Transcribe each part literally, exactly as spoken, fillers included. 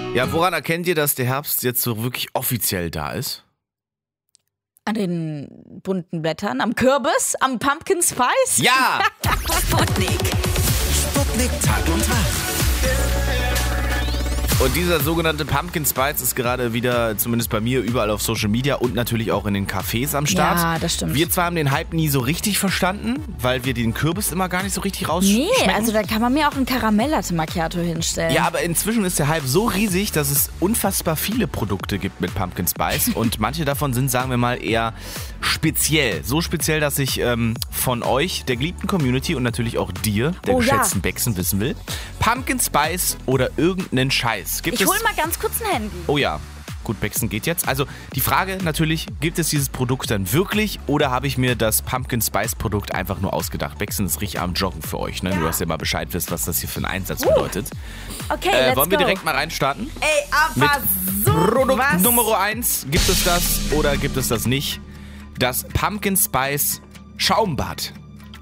Ja, woran erkennt ihr, dass der Herbst jetzt so wirklich offiziell da ist? An den bunten Blättern, am Kürbis, am Pumpkin Spice? Ja! Sputnik. Sputnik Tag und Nacht. Und dieser sogenannte Pumpkin Spice ist gerade wieder, zumindest bei mir, überall auf Social Media und natürlich auch in den Cafés am Start. Ja, das stimmt. Wir zwar haben den Hype nie so richtig verstanden, weil wir den Kürbis immer gar nicht so richtig Nee, rausschmecken. also da kann man mir auch einen Karamell-Latte Macchiato hinstellen. Ja, aber inzwischen ist der Hype so riesig, dass es unfassbar viele Produkte gibt mit Pumpkin Spice. Und manche davon sind, sagen wir mal, eher speziell. So speziell, dass ich ähm, von euch, der geliebten Community und natürlich auch dir, der Oh, geschätzten ja. Bexen, wissen will. Pumpkin Spice oder irgendeinen Scheiß. Gibt Ich es hol mal ganz kurz ein Handy. Oh ja, gut, Bexen geht jetzt. Also die Frage natürlich, gibt es dieses Produkt dann wirklich oder habe ich mir das Pumpkin Spice Produkt einfach nur ausgedacht? Bexen ist richtig am Joggen für euch, ne? Ja. Nur, dass ihr mal Bescheid wisst, was das hier für einen Einsatz bedeutet. Okay, Äh, let's wollen wir go. direkt mal reinstarten? Ey, aber so Produkt was. Nummer eins, gibt es das oder gibt es das nicht? Das Pumpkin Spice Schaumbad.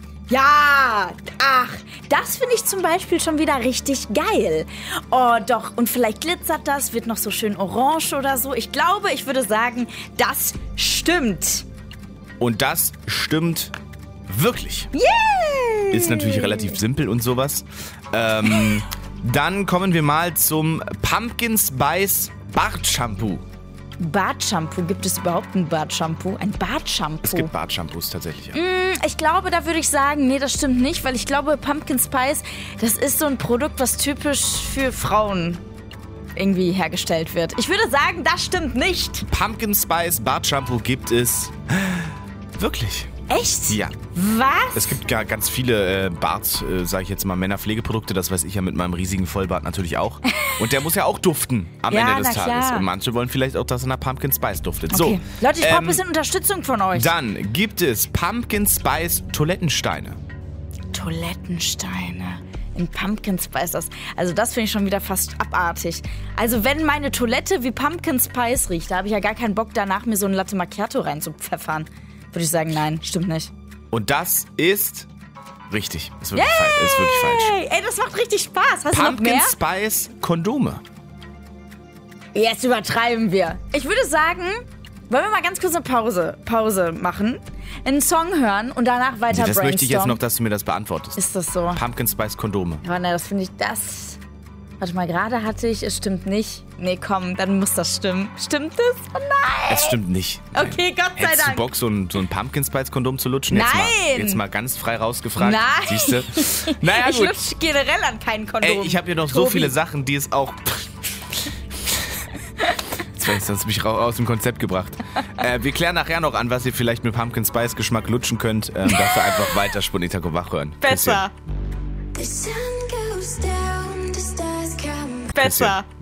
Ja, ach, das finde ich zum Beispiel schon wieder richtig geil. Oh, doch, und vielleicht glitzert das, wird noch so schön orange oder so. Ich glaube, ich würde sagen, das stimmt. Und das stimmt wirklich. Yay! Ist natürlich relativ simpel und sowas. Ähm, dann kommen wir mal zum Pumpkin Spice Bartshampoo. Bartshampoo, gibt es überhaupt ein Bartshampoo? Ein Bartshampoo? Es gibt Bartshampoos tatsächlich. Ja. Ich glaube, da würde ich sagen, nee, das stimmt nicht, weil ich glaube, Pumpkin Spice, das ist so ein Produkt, was typisch für Frauen irgendwie hergestellt wird. Ich würde sagen, das stimmt nicht. Pumpkin Spice Bartshampoo gibt es wirklich. Echt? Ja. Was? Es gibt gar ganz viele äh, Bart, äh, sage ich jetzt mal, Männerpflegeprodukte. Das weiß ich ja mit meinem riesigen Vollbart natürlich auch. Und der muss ja auch duften am Ja, Ende des na Tages. klar. Und manche wollen vielleicht auch, dass er nach Pumpkin Spice duftet. Okay. So, Leute, ich brauche ähm, ein bisschen Unterstützung von euch. Dann gibt es Pumpkin Spice Toilettensteine. Toilettensteine in Pumpkin Spice. Das, also das finde ich schon wieder fast abartig. Also wenn meine Toilette wie Pumpkin Spice riecht, da habe ich ja gar keinen Bock, danach mir so ein Latte Macchiato reinzupfeffern. Würde ich sagen, nein, stimmt nicht. Und das ist richtig. Ist wirklich, falsch. Ist wirklich falsch. Hey, ey, das macht richtig Spaß. Hast du noch Pumpkin mehr? Spice Kondome. Jetzt übertreiben wir. Ich würde sagen, wollen wir mal ganz kurz eine Pause, Pause machen, einen Song hören und danach weiter Das brainstormen. möchte ich jetzt noch, dass du mir das beantwortest. Ist das so? Pumpkin Spice Kondome. Aber ne, das finde ich, das... Warte mal, gerade hatte ich, es stimmt nicht. Nee, komm, dann muss das stimmen. Stimmt es? Oh nein! Es stimmt nicht. Nein. Okay, Gott sei Hättest Dank. du Bock, so ein, so ein Pumpkin Spice Kondom zu lutschen? Jetzt Nein! mal, jetzt mal ganz frei rausgefragt. Nein! Siehst du? Naja, ich gut. lutsche generell an keinen Kondom. Ey, ich habe hier noch so Tobi. viele Sachen, die es auch... Jetzt hast du mich ra- aus dem Konzept gebracht. Äh, wir klären nachher noch an, was ihr vielleicht mit Pumpkin Spice Geschmack lutschen könnt. Ähm, dafür einfach weiter Sputnik Tag und Wach hören. Besser. The sun goes down, the stars come. Besser.